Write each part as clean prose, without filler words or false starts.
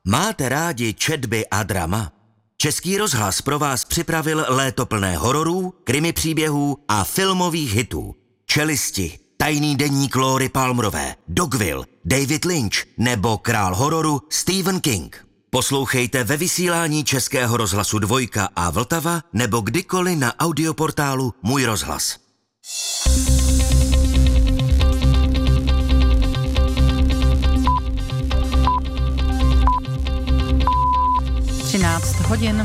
Máte rádi četby a drama? Český rozhlas pro vás připravil léto plné hororů, krimi příběhů a filmových hitů. Čelisti, Tajný deník Lóry Palmerové, Dogville, David Lynch nebo král hororu Stephen King. Poslouchejte ve vysílání Českého rozhlasu Dvojka a Vltava nebo kdykoliv na audioportálu Můj rozhlas. hodin.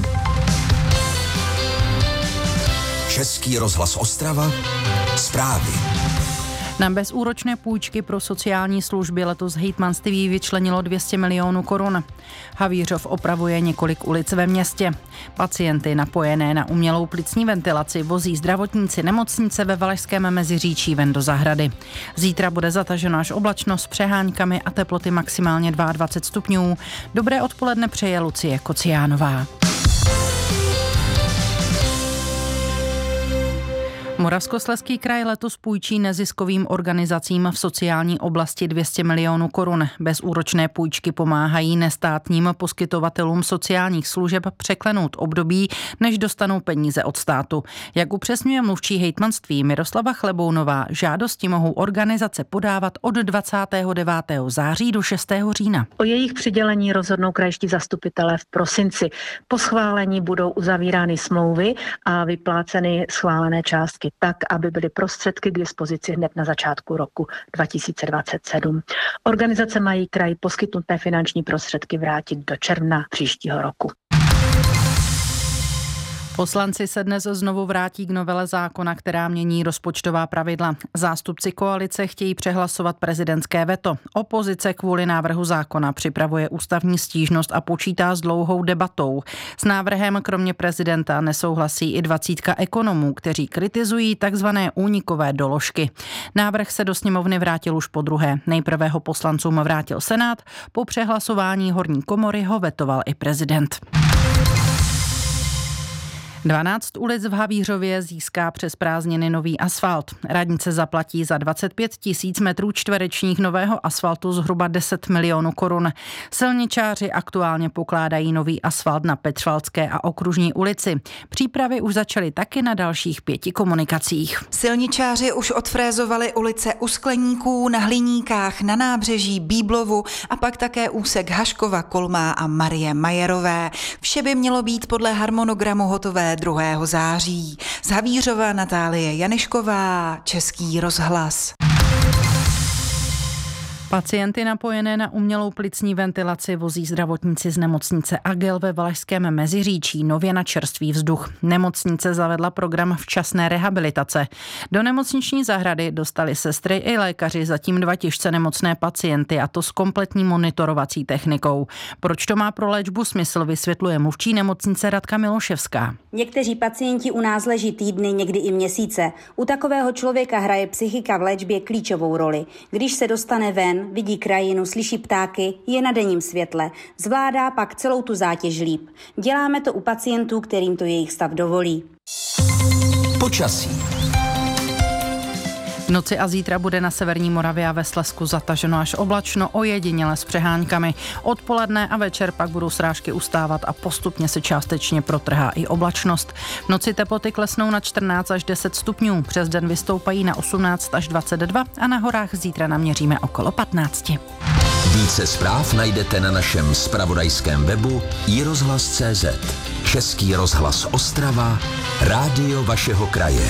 Český rozhlas Ostrava, zprávy. Na bezúročné půjčky pro sociální služby letos hejtmanství vyčlenilo 200 milionů korun. Havířov opravuje několik ulic ve městě. Pacienty napojené na umělou plicní ventilaci vozí zdravotníci nemocnice ve Valašském Meziříčí ven do zahrady. Zítra bude zataženo až oblačno s přeháňkami a teploty maximálně 22 stupňů. Dobré odpoledne přeje Lucie Kociánová. Moravskoslezský kraj letos půjčí neziskovým organizacím v sociální oblasti 200 milionů korun. Bezúročné půjčky pomáhají nestátním poskytovatelům sociálních služeb překlenout období, než dostanou peníze od státu. Jak upřesňuje mluvčí hejtmanství Miroslava Chlebounová, žádosti mohou organizace podávat od 29. září do 6. října. O jejich přidělení rozhodnou krajští zastupitelé v prosinci. Po schválení budou uzavírány smlouvy a vypláceny schválené částky tak, aby byly prostředky k dispozici hned na začátku roku 2027. Organizace mají kraji poskytnuté finanční prostředky vrátit do června příštího roku. Poslanci se dnes znovu vrátí k novele zákona, která mění rozpočtová pravidla. Zástupci koalice chtějí přehlasovat prezidentské veto. Opozice kvůli návrhu zákona připravuje ústavní stížnost a počítá s dlouhou debatou. S návrhem kromě prezidenta nesouhlasí i 20 ekonomů, kteří kritizují takzvané únikové doložky. Návrh se do sněmovny vrátil už podruhé. Nejprve ho poslancům vrátil Senát, po přehlasování horní komory ho vetoval i prezident. 12 ulic v Havířově získá přes prázdniny nový asfalt. Radnice zaplatí za 25 000 metrů čtverečních nového asfaltu zhruba 10 milionů korun. Silničáři aktuálně pokládají nový asfalt na Petřvaldské a Okružní ulici. Přípravy už začaly taky na dalších 5 komunikacích. Silničáři už odfrézovali ulice u Skleníků, na Hliníkách, na Nábřeží, Bíblovu a pak také úsek Haškova, Kolmá a Marie Majerové. Vše by mělo být podle harmonogramu hotové 2. září. Z Havířova Natálie Janešková, Český rozhlas. Pacienty napojené na umělou plicní ventilaci vozí zdravotníci z nemocnice Agel ve Valašském Meziříčí nově na čerstvý vzduch. Nemocnice zavedla program včasné rehabilitace. Do nemocniční zahrady dostali sestry i lékaři zatím 2 těžce nemocné pacienty, a to s kompletní monitorovací technikou. Proč to má pro léčbu smysl, vysvětluje mluvčí nemocnice Radka Miloševská. Někteří pacienti u nás leží týdny, někdy i měsíce. U takového člověka hraje psychika v léčbě klíčovou roli. Když se dostane ven, vidí krajinu, slyší ptáky, je na denním světle. Zvládá pak celou tu zátěž líp. Děláme to u pacientů, kterým to jejich stav dovolí. Počasí. V noci a zítra bude na severní Moravě a ve Slezsku zataženo až oblačno, ojediněle s přeháňkami. Odpoledne a večer pak budou srážky ustávat a postupně se částečně protrhá i oblačnost. V noci teploty klesnou na 14 až 10 stupňů, přes den vystoupají na 18 až 22 a na horách zítra naměříme okolo 15. Více zpráv najdete na našem zpravodajském webu iRozhlas.cz. Český rozhlas Ostrava, rádio vašeho kraje.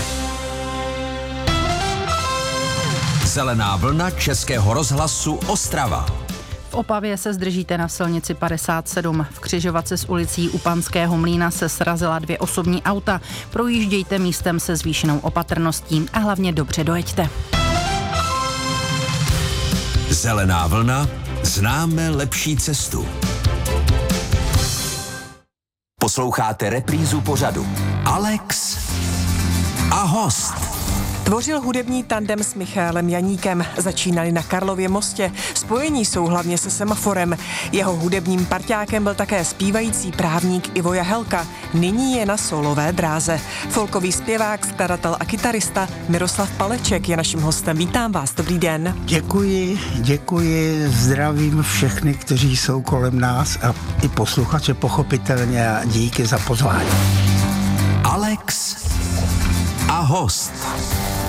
Zelená vlna Českého rozhlasu Ostrava. V Opavě se zdržíte na silnici 57. V křižovatce s ulicí u Panského mlýna se srazila 2 osobní auta. Projíždějte místem se zvýšenou opatrností a hlavně dobře dojeďte. Zelená vlna, známe lepší cestu. Posloucháte reprízu pořadu Alex a host. Tvořil hudební tandem s Michaelem Janíkem. Začínali na Karlově mostě. Spojení jsou hlavně se Semaforem. Jeho hudebním parťákem byl také zpívající právník Ivo Jahelka. Nyní je na solové dráze. Folkový zpěvák, skladatel a kytarista Miroslav Paleček je naším hostem. Vítám vás, dobrý den. Děkuji, zdravím všechny, kteří jsou kolem nás a i posluchače pochopitelně a díky za pozvání. Alex a host.